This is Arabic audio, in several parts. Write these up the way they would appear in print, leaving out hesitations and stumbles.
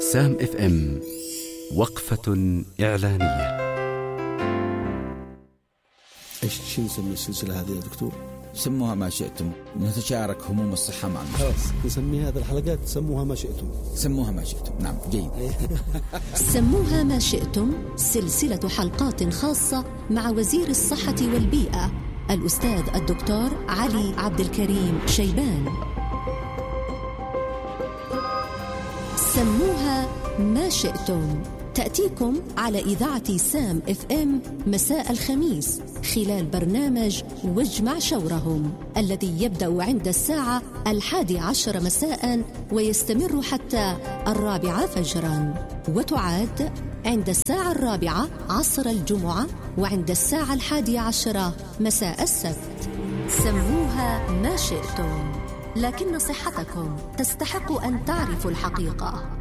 سام اف ام وقفة إعلانية. ايش نسمي السلسلة هذه يا دكتور؟ سموها ما شئتم، نتشارك هموم الصحة مع المستمع. خلاص نسمي هذه الحلقات سموها ما شئتم. سموها ما شئتم، نعم جيد. سموها ما شئتم، سلسلة حلقات خاصة مع وزير الصحة والبيئة الأستاذ الدكتور علي عبد الكريم شيبان. سموها ما شئتم تأتيكم على إذاعة سام اف ام مساء الخميس خلال برنامج واجمع شورهم الذي يبدأ عند الساعة 11 مساء ويستمر حتى 4 فجرا، وتعاد عند الساعة 4 عصر الجمعة وعند الساعة 11 مساء السبت. سموها ما شئتم، لكن صحتكم تستحق أن تعرفوا الحقيقة.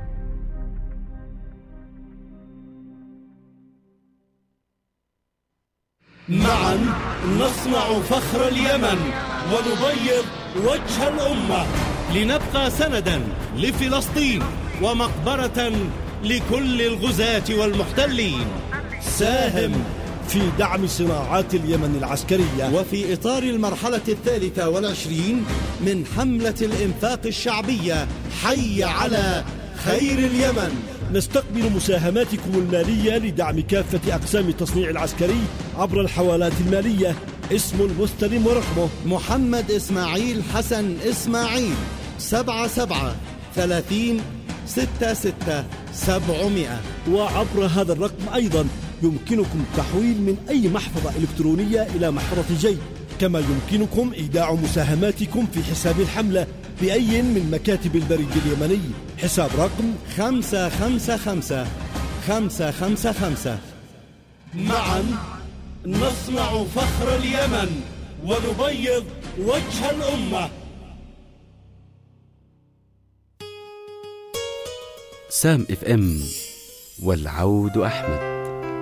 معا نصنع فخر اليمن ونبيض وجه الأمة، لنبقى سندا لفلسطين ومقبرة لكل الغزاة والمحتلين. ساهم في دعم صناعات اليمن العسكرية، وفي إطار المرحلة 23 من حملة الإنفاق الشعبية حي على خير اليمن. نستقبل مساهماتكم المالية لدعم كافة أقسام التصنيع العسكري عبر الحوالات المالية. اسم المستلم ورقمه محمد إسماعيل حسن إسماعيل 77 30 66 700. وعبر هذا الرقم أيضا يمكنكم التحويل من أي محفظة إلكترونية إلى محفظة جيب، كما يمكنكم إيداع مساهماتكم في حساب الحملة بأي من مكاتب البريد اليمني. حساب رقم 555 555. معا نصنع فخر اليمن ونبيض وجه الأمة. سام اف ام والعود أحمد.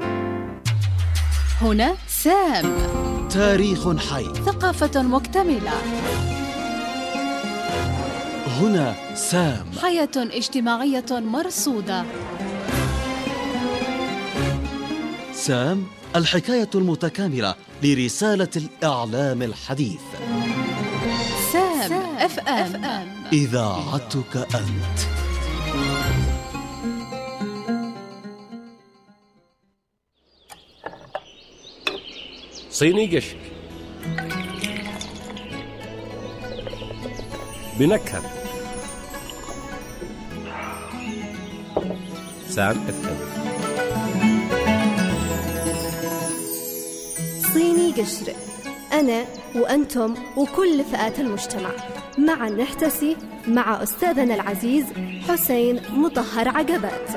هنا سام، تاريخ حي، ثقافة مكتملة. هنا سام، حياة اجتماعية مرصودة. سام، الحكاية المتكاملة لرسالة الإعلام الحديث. سام اف ام، إذاعتك أنت. صيني قشر بنكهة. سام اف ام. صيني قشر، أنا وأنتم وكل فئات المجتمع معا نحتسي مع أستاذنا العزيز حسين مطهر عقبات.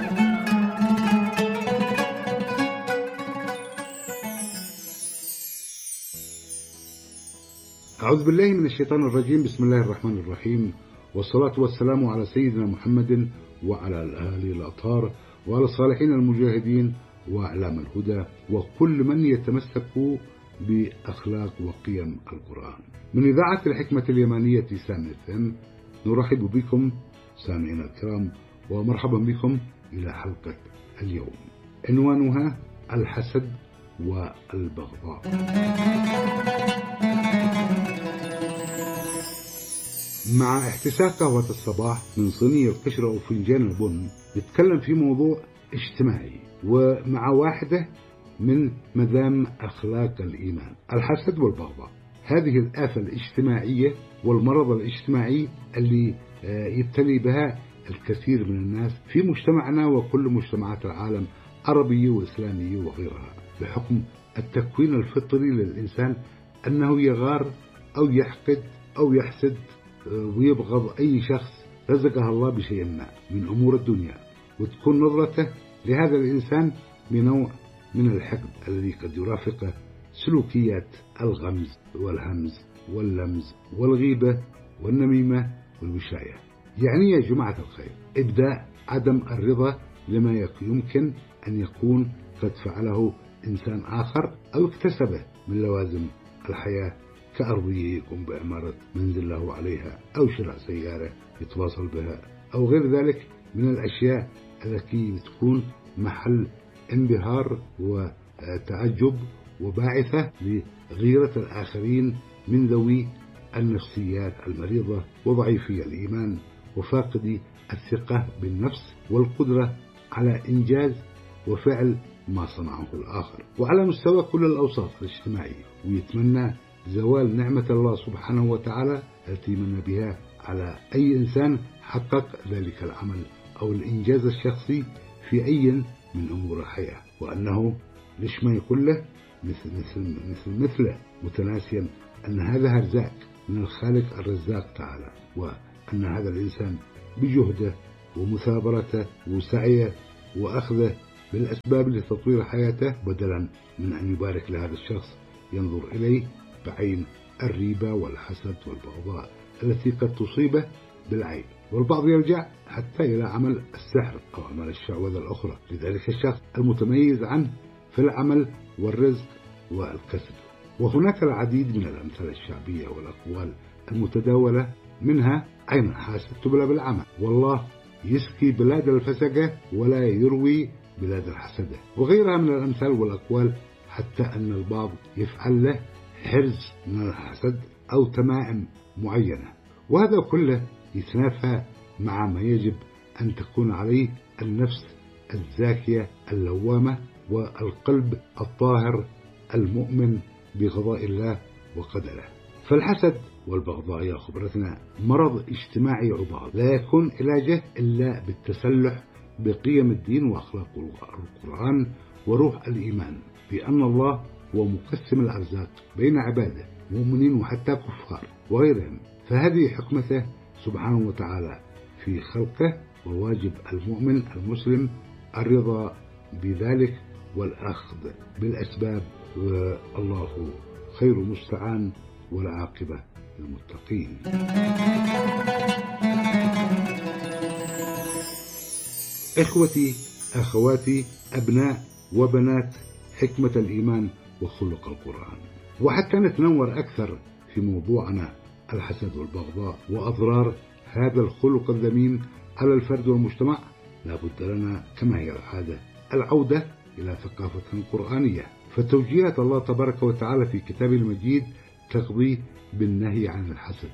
أعوذ بالله من الشيطان الرجيم. بسم الله الرحمن الرحيم، والصلاة والسلام على سيدنا محمد وعلى الآل الأطهار وعلى الصالحين المجاهدين وأعلام الهدى وكل من يتمسك بأخلاق وقيم القرآن. من إذاعة الحكمة اليمانية سام اف ام نرحب بكم سامعينا الكرام، ومرحبا بكم إلى حلقة اليوم، عنوانها الحسد والبغضاء. مع احتساء قهوة الصباح من صينية القشرة وفنجان البن نتكلم في موضوع اجتماعي ومع واحدة من مذام أخلاق الإيمان، الحسد والبغضاء. هذه الآفة الاجتماعية والمرض الاجتماعي اللي يبتلي بها الكثير من الناس في مجتمعنا وكل مجتمعات العالم عربية وإسلامية وغيرها، بحكم التكوين الفطري للإنسان أنه يغار أو يحقد أو يحسد ويبغض أي شخص رزقه الله بشيء ما من أمور الدنيا، وتكون نظرته لهذا الإنسان بنوع من الحقد الذي قد يرافقه سلوكيات الغمز والهمز واللمز والغيبة والنميمة والوشاية. يعني يا جماعة الخير، إبداء عدم الرضا لما يمكن أن يكون قد فعله إنسان آخر أو اكتسبه من لوازم الحياة، كأرضية يقوم بإعمارة منزل له عليها، أو شراء سيارة يتواصل بها، أو غير ذلك من الأشياء التي بتكون محل انبهار وتعجب وباعثة لغيرة الآخرين من ذوي النفسيات المريضة وضعيفي الإيمان وفاقدي الثقة بالنفس والقدرة على إنجاز وفعل ما صنعه الآخر، وعلى مستوى كل الأوساط الاجتماعية. ويتمنى زوال نعمة الله سبحانه وتعالى التي من بها على أي إنسان حقق ذلك العمل أو الإنجاز الشخصي في أي من أمور الحياة، وأنه ليش ما يقول له مثله متناسيا أن هذا أرزاق من الخالق الرزاق تعالى، وأن هذا الإنسان بجهده ومثابرته وسعيه وأخذه بالأسباب لتطوير حياته بدلا من أن يبارك لهذا الشخص ينظر إليه بعين الريبة والحسد والبغضاء التي قد تصيبه بالعين. والبعض يرجع حتى إلى عمل السحر أو عمل الشعوذة الأخرى لذلك الشخص المتميز عنه في العمل والرزق والكسب. وهناك العديد من الأمثلة الشعبية والأقوال المتداولة، منها عين حاسد تبلى بالعمى، والله يسقي بلاد الفسقة ولا يروي بلاد الحسدة، وغيرها من الأمثال والأقوال، حتى أن البعض يفعل له حرز من الحسد أو تمائم معينة. وهذا كله يتنافى مع ما يجب أن تكون عليه النفس الزاكية اللوامة والقلب الطاهر المؤمن بقضاء الله وقدره. فالحسد والبغضاء يا خبرتنا مرض اجتماعي عضال لا يكون علاجه إلا بالتسلح بقيم الدين وأخلاق القرآن وروح الإيمان بأن الله هو مقسم الأرزاق بين عباده مؤمنين وحتى كفار وغيرهم، فهذه حكمته سبحانه وتعالى في خلقه، وواجب المؤمن المسلم الرضا بذلك والأخذ بالأسباب، والله خير المستعان والعاقبة للمتقين. إخوتي أخواتي أبناء وبنات حكمة الإيمان وخلق القرآن، وحتى نتنور أكثر في موضوعنا الحسد والبغضاء وأضرار هذا الخلق الذميم على الفرد والمجتمع، لا بد لنا كما هي العادة العودة إلى ثقافة قرآنية. فتوجيهات الله تبارك وتعالى في كتابه المجيد تقضي بالنهي عن الحسد،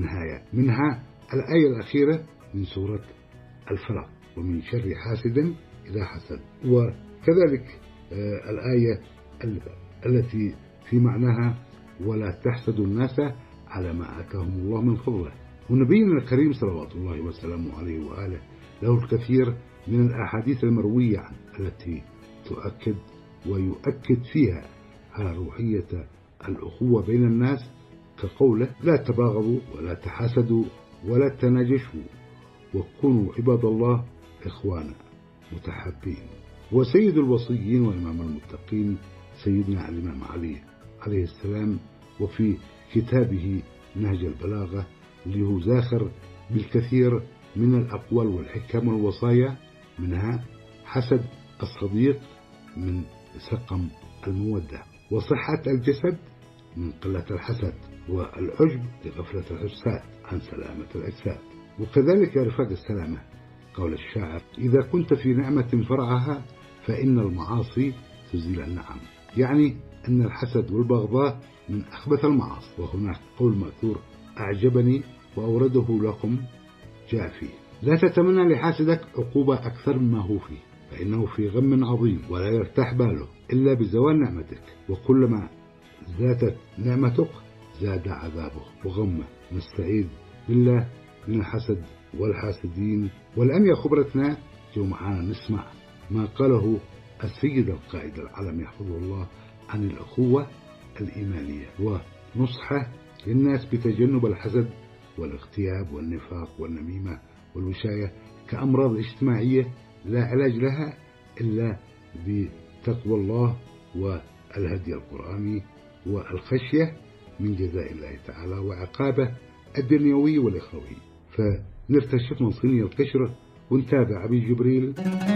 منها الآية الأخيرة من سورة الفلق: ومن شر حاسد إذا حسد، وكذلك الآية التي في معناها: ولا تحسدوا الناس على ما آتاهم الله من فضله. ونبينا الكريم صلوات الله وسلامه عليه وآله له الكثير من الأحاديث المروية عنه التي تؤكد ويؤكد فيها على روحية الأخوة بين الناس، كقوله: لا تباغضوا ولا تحاسدوا ولا تناجشوا وكونوا عباد الله إخوانا متحابين. وسيد الوصيين وإمام المتقين سيدنا الإمام علي عليه السلام، وفي كتابه نهج البلاغة اللي هو زاخر بالكثير من الأقوال والحكم والوصايا، منها: حسد الصديق من سقم المودة، وصحة الجسد من قلة الحسد، والعجب لغفلة الحساد عن سلامة الأجساد. وكذلك يا رفاق السلامة قول الشاعر: إذا كنت في نعمة فرعها فإن المعاصي تزيل النعم، يعني أن الحسد والبغضاء من أخبث المعاصي. وهناك قول مأثور أعجبني وأورده لكم جاء فيه: لا تتمنى لحاسدك عقوبة أكثر مما هو فيه، فإنه في غم عظيم ولا يرتاح باله إلا بزوال نعمتك، وكلما زادت نعمتك زاد عذابه وغمه. نستعيذ بالله من الحسد والحاسدين. والآن يا خبرتنا جو معانا نسمع ما قاله السيد القائد العالم يحفظه الله عن الأخوة الإيمانية ونصحه للناس بتجنب الحسد والاغتياب والنفاق والنميمة والوشاية كأمراض اجتماعية لا علاج لها إلا بتقوى الله والهدي القرآني والخشية من جزاء الله تعالى وعقابه الدنيوي والأخروي. فنرتشف من صينية القشر ونتابع أبي جبريل.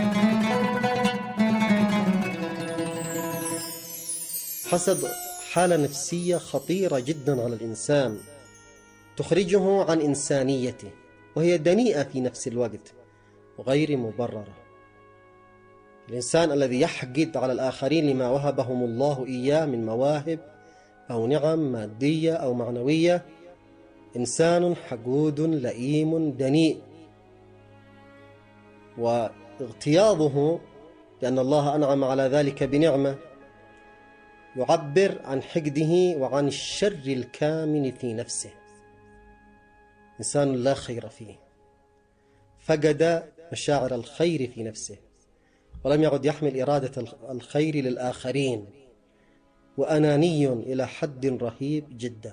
حسد حالة نفسية خطيرة جدا على الإنسان، تخرجه عن إنسانيته، وهي دنيئة في نفس الوقت، وغير مبررة. الإنسان الذي يحقد على الآخرين لما وهبهم الله إياه من مواهب أو نعم مادية أو معنوية إنسان حقود لئيم دنيء، واغتياظه لأن الله أنعم على ذلك بنعمة يعبر عن حقده وعن الشر الكامن في نفسه. إنسان لا خير فيه، فقد مشاعر الخير في نفسه ولم يعد يحمل إرادة الخير للآخرين، وأناني إلى حد رهيب جدا.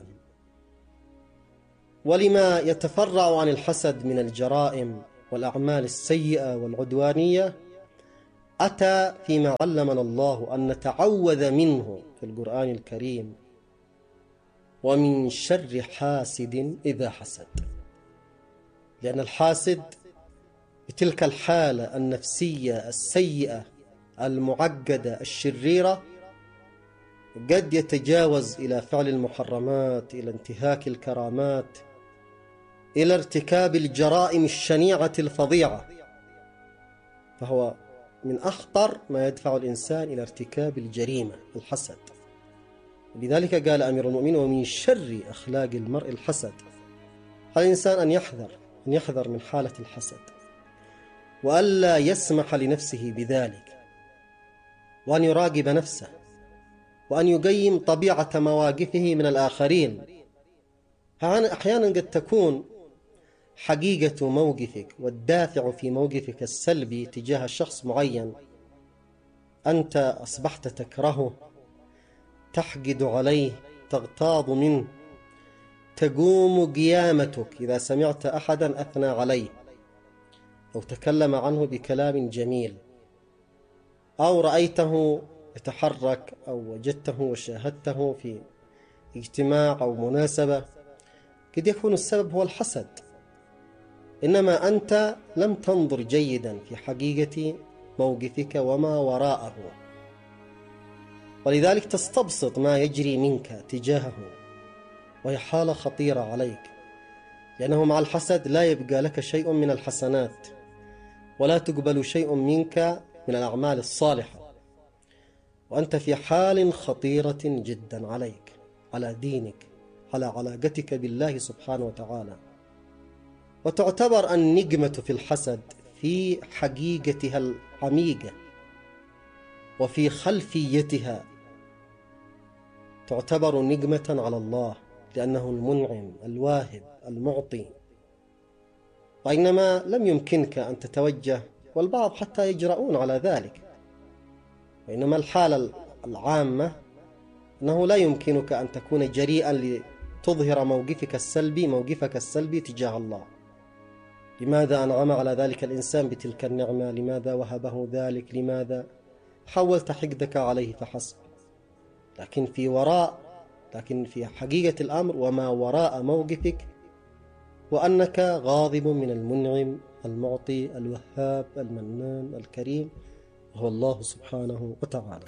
ولما يتفرع عن الحسد من الجرائم والأعمال السيئة والعدوانية أتى فيما علمنا الله أن نتعوذ منه في القرآن الكريم: ومن شر حاسد إذا حسد. لأن الحاسد بتلك الحالة النفسية السيئة المعقدة الشريرة قد يتجاوز إلى فعل المحرمات، إلى انتهاك الكرامات، إلى ارتكاب الجرائم الشنيعة الفظيعة، فهو من أخطر ما يدفع الإنسان إلى ارتكاب الجريمة الحسد. لذلك قال أمير المؤمنين: ومن شر أخلاق المرء الحسد. على الإنسان أن يحذر من حالة الحسد، وألا يسمح لنفسه بذلك، وأن يراقب نفسه، وأن يقيم طبيعة مواقفه من الآخرين. أحيانا قد تكون حقيقة موقفك والدافع في موقفك السلبي تجاه شخص معين أنت أصبحت تكرهه، تحقد عليه، تغتاظ منه، تقوم قيامتك إذا سمعت أحدا أثنى عليه أو تكلم عنه بكلام جميل، أو رأيته يتحرك أو وجدته وشاهدته في اجتماع أو مناسبة، قد يكون السبب هو الحسد. إنما أنت لم تنظر جيدا في حقيقة موقفك وما وراءه، ولذلك تستبسط ما يجري منك تجاهه، وهي حالة خطيرة عليك، لأنه مع الحسد لا يبقى لك شيء من الحسنات، ولا تقبل شيء منك من الأعمال الصالحة، وأنت في حال خطيرة جدا عليك، على دينك، على علاقتك بالله سبحانه وتعالى. وتعتبر النقمة في الحسد في حقيقتها العميقة وفي خلفيتها تعتبر نقمة على الله، لأنه المنعم الواهب المعطي. وإنما لم يمكنك أن تتوجه، والبعض حتى يجرؤون على ذلك، وإنما الحالة العامة أنه لا يمكنك أن تكون جريئا لتظهر موقفك السلبي تجاه الله. لماذا أنعم على ذلك الإنسان بتلك النعمة؟ لماذا وهبه ذلك؟ لماذا؟ حولت حقدك عليه فحسب. لكن في حقيقة الأمر وما وراء موقفك وأنك غاضب من المنعم المعطي الوهاب المنان الكريم، وهو الله سبحانه وتعالى.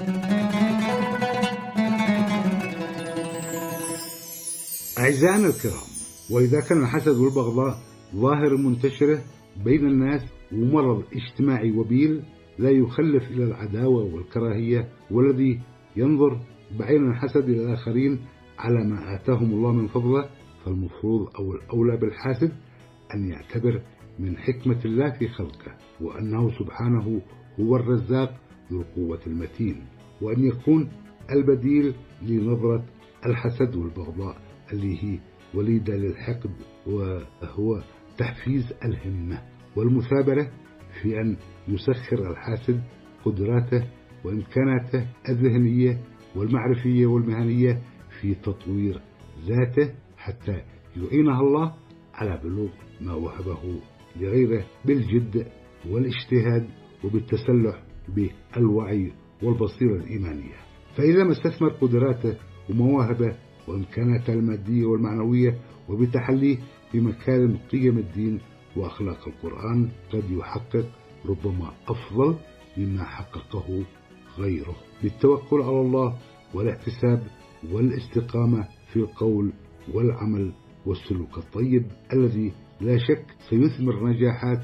أعزائنا الكرام، وإذا كان الحسد والبغضاء ظاهر منتشرة بين الناس ومرض اجتماعي وبيل لا يخلف إلى العداوة والكراهية، والذي ينظر بعين الحسد إلى الآخرين على ما آتاهم الله من فضله، فالمفروض أو الأولى بالحاسد أن يعتبر من حكمة الله في خلقه، وأنه سبحانه هو الرزاق ذو القوة المتين، وأن يكون البديل لنظرة الحسد والبغضاء اللي هي وليدة للحقد، وهو تحفيز الهمة والمثابرة في أن يسخر الحاسد قدراته وإمكاناته الذهنية والمعرفية والمهنية في تطوير ذاته، حتى يعينها الله على بلوغ ما وهبه لغيره بالجد والاجتهاد وبالتسلح بالوعي والبصيرة الإيمانية. فإذا ما استثمر قدراته ومواهبه وإمكاناته المادية والمعنوية وبتحليه بمكارم قيم الدين وأخلاق القرآن، قد يحقق ربما أفضل مما حققه غيره بالتوكل على الله والاحتساب والاستقامة في القول والعمل والسلوك الطيب، الذي لا شك سيثمر نجاحات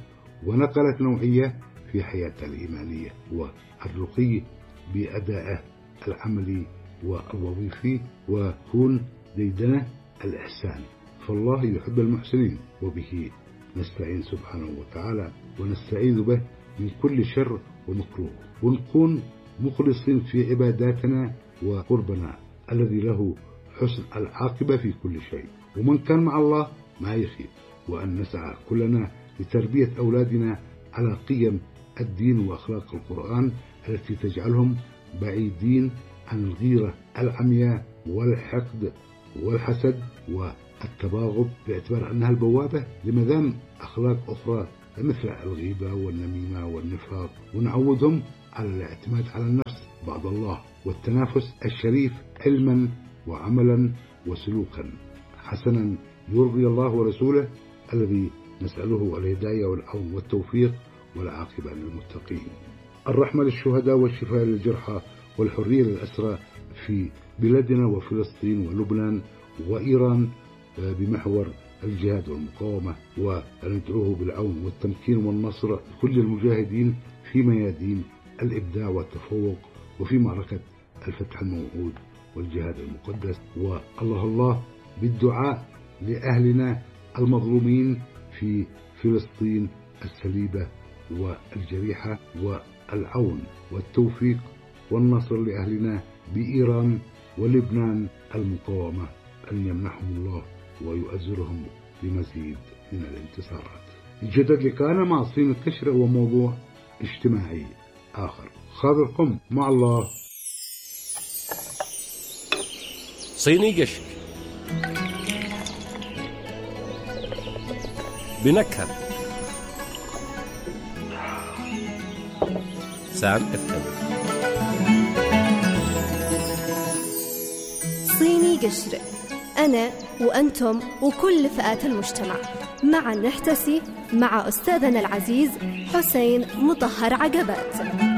ونقلت نوعية في حياتها الإيمانية والرقي بأدائه العملي والوظيفي، وكون ديدنه الإحسان، فالله يحب المحسنين، وبه نستعين سبحانه وتعالى ونستعيذ به من كل شر ومكروه، ونكون مخلصين في عباداتنا وقربنا الذي له حسن العاقبة في كل شيء. ومن كان مع الله ما يخيب، وأن نسعى كلنا لتربية أولادنا على قيم الدين وأخلاق القرآن التي تجعلهم بعيدين عن الغيرة العمياء والحقد والحسد والتباغض، باعتبار أنها البوابة لمذام أخلاق أخرى مثل الغيبة والنميمة والنفاق، ونعودهم على الاعتماد على النفس بعد الله والتنافس الشريف علما وعملا وسلوكا حسنا يرضي الله ورسوله، الذي نسأله الهداية والعون والتوفيق والعاقبة للمتقين. الرحمة للشهداء والشفاء للجرحى والحرية للأسرى في بلادنا وفلسطين ولبنان وإيران بمحور الجهاد والمقاومة، وندعوه بالعون والتمكين والنصر لكل المجاهدين في ميادين الإبداع والتفوق وفي معركة الفتح الموعود والجهاد المقدس. والله بالدعاء لأهلنا المظلومين في فلسطين السليبة والجريحة، والعون والتوفيق والنصر لأهلنا بإيران ولبنان المقاومة، أن يمنحهم الله ويؤزرهم بمزيد من الانتصارات. يجدد لقاءنا مع صين التشريع وموضوع اجتماعي آخر. خاذلكم مع الله. صيني قشك بنكهة سام FM. صيني قشر، أنا وأنتم وكل فئات المجتمع معا نحتسي مع أستاذنا العزيز حسين مطهر عقبات.